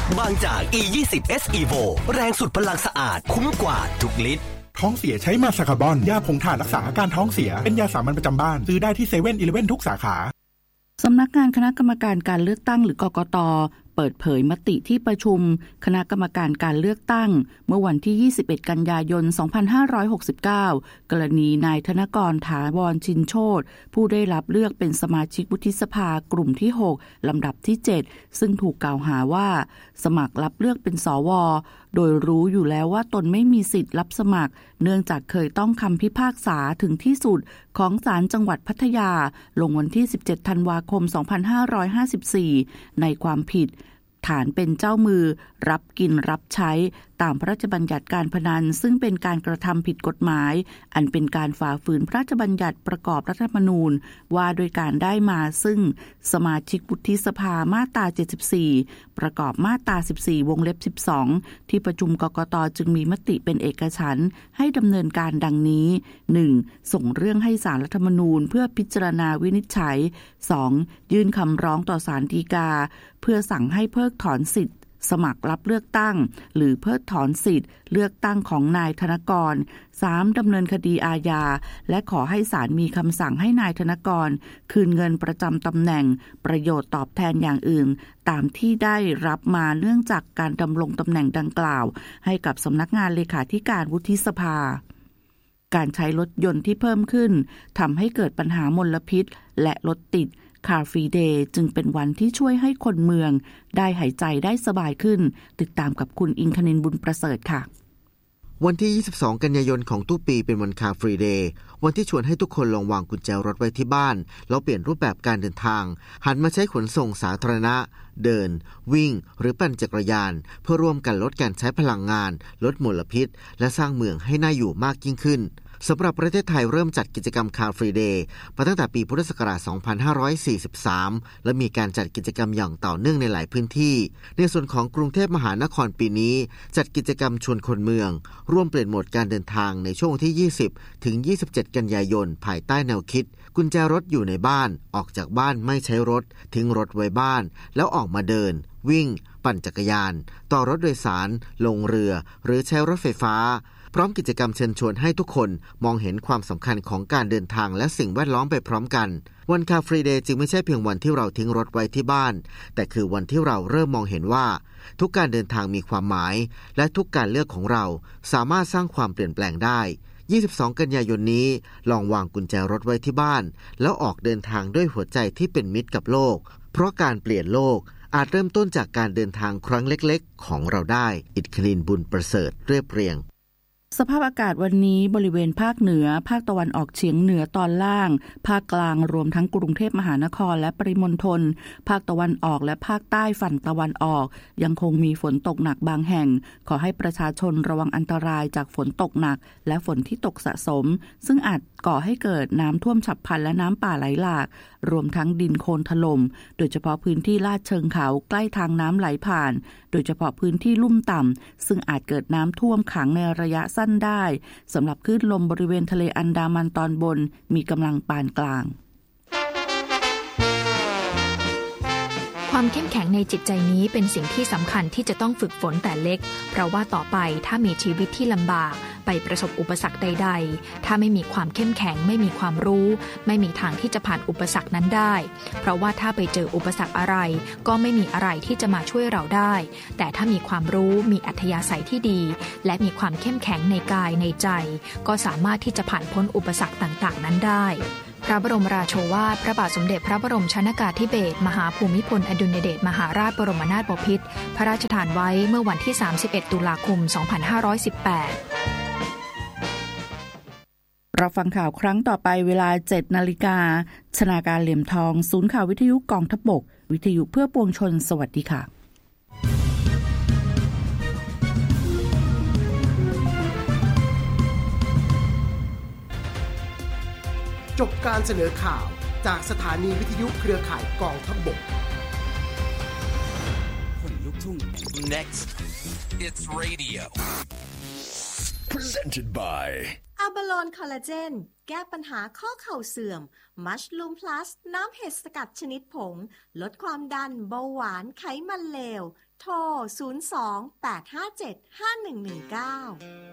บางจาก E20 S Evo แรงสุดพลังสะอาดคุ้มกว่าทุกลิตรท้องเสียใช้มาซาคาบอนยาผงถ่านรักษาอาการท้องเสียเป็นยาสามัญประจำบ้านซื้อได้ที่เซเว่นอีเลฟเว่นทุกสาขาสำนักงานคณะกรรมการการเลือกตั้งหรือกกต.เปิดเผยมติที่ประชุมคณะกรรมการการเลือกตั้งเมื่อวันที่21กันยายน2569กรณีนายธนกรถาวรชินโชติผู้ได้รับเลือกเป็นสมาชิกวุฒิสภากลุ่มที่6ลำดับที่7ซึ่งถูกกล่าวหาว่าสมัครรับเลือกเป็นสวโดยรู้อยู่แล้วว่าตนไม่มีสิทธิ์รับสมัครเนื่องจากเคยต้องคำพิพากษาถึงที่สุดของศาลจังหวัดพัทยาลงวันที่17ธันวาคม2554ในความผิดฐานเป็นเจ้ามือรับกินรับใช้ตามพระราชบัญญัติการพนันซึ่งเป็นการกระทำผิดกฎหมายอันเป็นการฝ่าฝืนพระราชบัญญัติประกอบรัฐธรรมนูญว่าโดยการได้มาซึ่งสมาชิกวุฒิสภามาตรา74ประกอบมาตรา14วงเล็บ12ที่ประชุมกกต.จึงมีมติเป็นเอกฉันท์ให้ดำเนินการดังนี้ 1. ส่งเรื่องให้ศาลรัฐธรรมนูญเพื่อพิจารณาวินิจฉัย 2. ยื่นคำร้องต่อศาลฎีกาเพื่อสั่งให้เพิกถอนสิทธิ์สมัครรับเลือกตั้งหรือเพิกถอนสิทธิ์เลือกตั้งของนายธนกร 3. ดำเนินคดีอาญาและขอให้ศาลมีคำสั่งให้นายธนกรคืนเงินประจำตำแหน่งประโยชน์ตอบแทนอย่างอื่นตามที่ได้รับมาเนื่องจากการดำรงตำแหน่งดังกล่าวให้กับสำนักงานเลขาธิการวุฒิสภาการใช้รถยนต์ที่เพิ่มขึ้นทำให้เกิดปัญหามลพิษและรถติดCar Free Day จึงเป็นวันที่ช่วยให้คนเมืองได้หายใจได้สบายขึ้นติดตามกับคุณอิงคณินบุญประเสริฐค่ะวันที่22กันยายนของทุกปีเป็นวัน Car Free Day วันที่ชวนให้ทุกคนลองวางกุญแจรถไว้ที่บ้านแล้วเปลี่ยนรูปแบบการเดินทางหันมาใช้ขนส่งสาธารณะเดินวิ่งหรือปั่นจักรยานเพื่อร่วมกันลดการใช้พลังงานลดมลพิษและสร้างเมืองให้น่าอยู่มากยิ่งขึ้นสำหรับประเทศไทยเริ่มจัดกิจกรรม Car Free Day มาตั้งแต่ปีพุทธศักราช 2543 และมีการจัดกิจกรรมอย่างต่อเนื่องในหลายพื้นที่ในส่วนของกรุงเทพมหานครปีนี้จัดกิจกรรมชวนคนเมืองร่วมเปลี่ยนโหมดการเดินทางในช่วงที่ 20 ถึง 27 กันยายนภายใต้แนวคิดกุญแจรถอยู่ในบ้านออกจากบ้านไม่ใช้รถทิ้งรถไว้บ้านแล้วออกมาเดินวิ่งปั่นจักรยานต่อรถโดยสารลงเรือหรือใช้รถไฟฟ้าพร้อมกิจกรรมเชิญชวนให้ทุกคนมองเห็นความสำคัญของการเดินทางและสิ่งแวดล้อมไปพร้อมกันวัน Car Free Day จึงไม่ใช่เพียงวันที่เราทิ้งรถไว้ที่บ้านแต่คือวันที่เราเริ่มมองเห็นว่าทุกการเดินทางมีความหมายและทุกการเลือกของเราสามารถสร้างความเปลี่ยนแปลงได้22กันยายนนี้ลองวางกุญแจรถไว้ที่บ้านแล้วออกเดินทางด้วยหัวใจที่เป็นมิตรกับโลกเพราะการเปลี่ยนโลกอาจเริ่มต้นจากการเดินทางครั้งเล็กๆของเราได้อิทธินินบุญประเสริฐเรียบเรียงสภาพอากาศวันนี้บริเวณภาคเหนือภาคตะวันออกเฉียงเหนือตอนล่างภาคกลางรวมทั้งกรุงเทพมหานครและปริมณฑลภาคตะวันออกและภาคใต้ฝั่งตะวันออกยังคงมีฝนตกหนักบางแห่งขอให้ประชาชนระวังอันตรายจากฝนตกหนักและฝนที่ตกสะสมซึ่งอาจก่อให้เกิดน้ำท่วมฉับพลันและน้ำป่าไหลหลากรวมทั้งดินโคลนถล่มโดยเฉพาะพื้นที่ลาดเชิงเขาใกล้ทางน้ำไหลผ่านโดยเฉพาะพื้นที่ลุ่มต่ำซึ่งอาจเกิดน้ำท่วมขังในระยะสั้นได้สำหรับคลื่นลมบริเวณทะเลอันดามันตอนบนมีกำลังปานกลางความเข้มแข็งในจิตใจนี้เป็นสิ่งที่สำคัญที่จะต้องฝึกฝนแต่เล็กเพราะว่าต่อไปถ้ามีชีวิตที่ลำบากไปประสบอุปสรรคใดๆถ้าไม่มีความเข้มแข็งไม่มีความรู้ไม่มีทางที่จะผ่านอุปสรรคนั้นได้เพราะว่าถ้าไปเจออุปสรรคอะไรก็ไม่มีอะไรที่จะมาช่วยเราได้แต่ถ้ามีความรู้มีอัธยาศัยที่ดีและมีความเข้มแข็งในกายในใจก็สามารถที่จะผ่านพ้นอุปสรรคต่างๆนั้นได้พระบรมราโชวาทพระบาทสมเด็จพระบรมชนกาธิเบศรมหาภูมิพลอดุลยเดชมหาราชบรมนาถบพิตรพระราชทานไว้เมื่อวันที่31ตุลาคม2518 เราฟังข่าวครั้งต่อไปเวลา 7 นาฬิกาชนาการเหลี่ยมทองศูนย์ข่าววิทยุกองทัพบกวิทยุเพื่อปวงชนสวัสดีค่ะจบการเสนอข่าวจากสถานีวิทยุเครือข่ายกองทัพบกคนลุกทุ่ง Next It's Radio Presented by อะบาโลนคอลลาเจนแก้ปัญหาข้อเข่าเสื่อมมัชลูมพลัสน้ำเห็ดสกัดชนิดผงลดความดันเบาหวานไขมันเลวโทร 02-857-5119